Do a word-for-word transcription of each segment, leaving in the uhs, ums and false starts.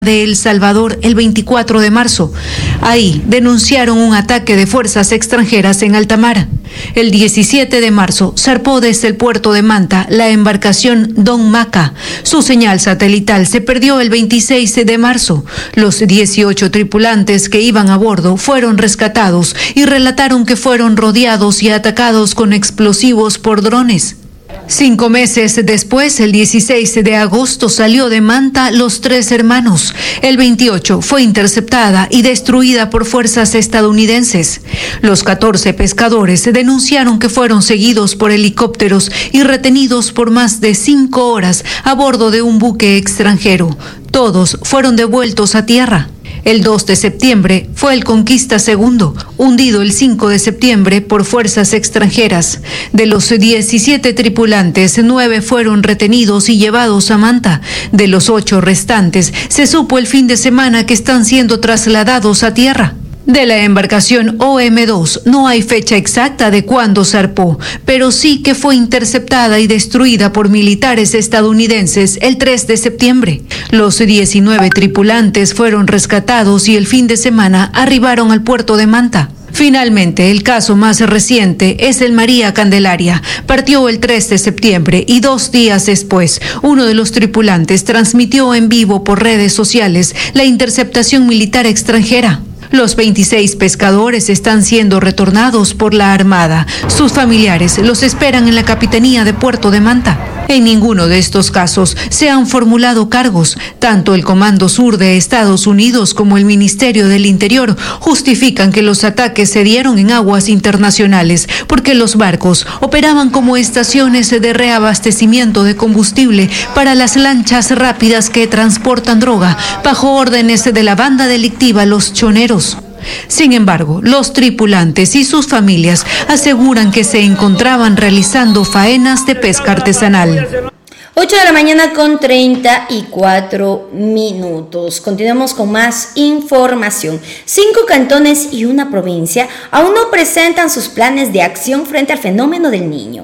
de El Salvador el veinticuatro de marzo. Ahí denunciaron un ataque de fuerzas extranjeras en alta mar. El diecisiete de marzo zarpó desde el puerto de Manta la embarcación Don Maca. Su señal satelital se perdió el veintiséis de marzo. Los dieciocho tripulantes que iban a bordo fueron rescatados y relataron que fueron rodeados y atacados con explosivos por drones. Cinco meses después, el dieciséis de agosto, salió de Manta Los Tres Hermanos. El veintiocho fue interceptada y destruida por fuerzas estadounidenses. Los catorce pescadores denunciaron que fueron seguidos por helicópteros y retenidos por más de cinco horas a bordo de un buque extranjero. Todos fueron devueltos a tierra. El dos de septiembre fue el Conquista segundo, hundido el cinco de septiembre por fuerzas extranjeras. De los diecisiete tripulantes, nueve fueron retenidos y llevados a Manta. De los ocho restantes, se supo el fin de semana que están siendo trasladados a tierra. De la embarcación O M dos no hay fecha exacta de cuándo zarpó, pero sí que fue interceptada y destruida por militares estadounidenses el tres de septiembre. Los diecinueve tripulantes fueron rescatados y el fin de semana arribaron al puerto de Manta. Finalmente, el caso más reciente es el María Candelaria. Partió el tres de septiembre y dos días después, uno de los tripulantes transmitió en vivo por redes sociales la interceptación militar extranjera. Los veintiséis pescadores están siendo retornados por la Armada. Sus familiares los esperan en la Capitanía de Puerto de Manta. En ninguno de estos casos se han formulado cargos. Tanto el Comando Sur de Estados Unidos como el Ministerio del Interior justifican que los ataques se dieron en aguas internacionales porque los barcos operaban como estaciones de reabastecimiento de combustible para las lanchas rápidas que transportan droga bajo órdenes de la banda delictiva Los Choneros. Sin embargo, los tripulantes y sus familias aseguran que se encontraban realizando faenas de pesca artesanal. ocho de la mañana con treinta y cuatro minutos. Continuamos con más información. Cinco cantones y una provincia aún no presentan sus planes de acción frente al fenómeno del Niño.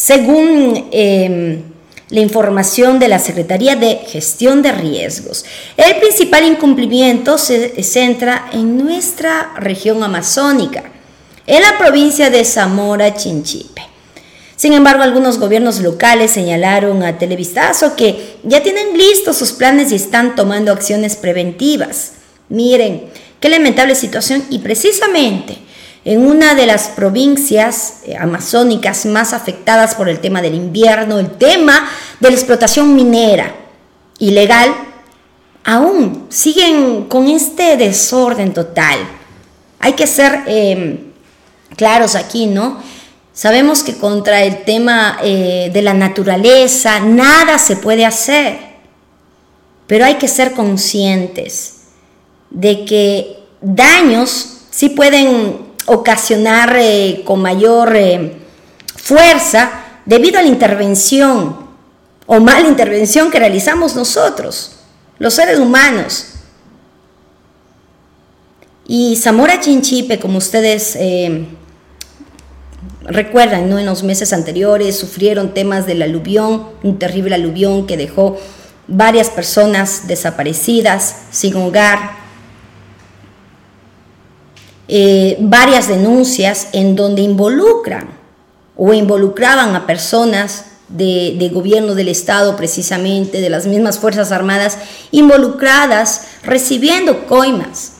Según eh, la información de la Secretaría de Gestión de Riesgos, el principal incumplimiento se centra en nuestra región amazónica, en la provincia de Zamora Chinchipe. Sin embargo, algunos gobiernos locales señalaron a Televistazo que ya tienen listos sus planes y están tomando acciones preventivas. Miren, qué lamentable situación, y precisamente en una de las provincias eh, amazónicas más afectadas por el tema del invierno, el tema de la explotación minera ilegal, aún siguen con este desorden total. Hay que ser eh, claros aquí, ¿no? Sabemos que contra el tema eh, de la naturaleza nada se puede hacer, pero hay que ser conscientes de que daños sí pueden ocasionar eh, con mayor eh, fuerza debido a la intervención o mala intervención que realizamos nosotros, los seres humanos. Y Zamora Chinchipe, como ustedes eh, recuerdan, ¿no? En los meses anteriores sufrieron temas del aluvión, un terrible aluvión que dejó varias personas desaparecidas, sin hogar. Eh, varias denuncias en donde involucran o involucraban a personas de, de gobierno del Estado, precisamente de las mismas Fuerzas Armadas, involucradas recibiendo coimas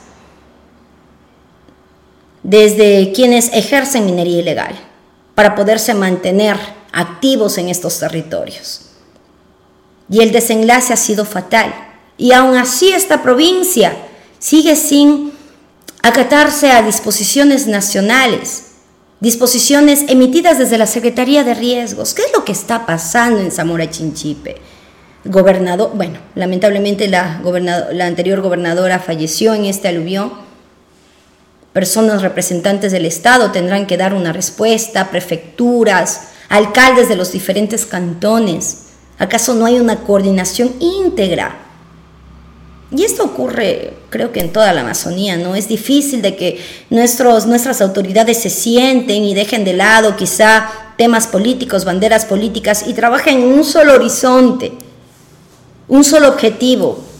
desde quienes ejercen minería ilegal para poderse mantener activos en estos territorios. Y el desenlace ha sido fatal. Y aún así esta provincia sigue sin acatarse a disposiciones nacionales, disposiciones emitidas desde la Secretaría de Riesgos. ¿Qué es lo que está pasando en Zamora Chinchipe? El gobernador, bueno, lamentablemente la, gobernador, la anterior gobernadora falleció en este aluvión. Personas representantes del Estado tendrán que dar una respuesta, prefecturas, alcaldes de los diferentes cantones. ¿Acaso no hay una coordinación íntegra? Y esto ocurre, creo que en toda la Amazonía, ¿no? Es difícil de que nuestros, nuestras autoridades se sienten y dejen de lado quizá temas políticos, banderas políticas, y trabajen en un solo horizonte, un solo objetivo,